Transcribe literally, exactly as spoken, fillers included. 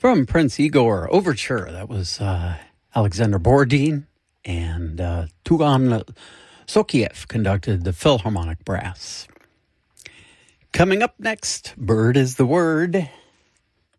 From Prince Igor Overture, that was uh, Alexander Borodin, and uh, Tugan Sokiev conducted the Philharmonic Brass. Coming up next, Bird is the Word.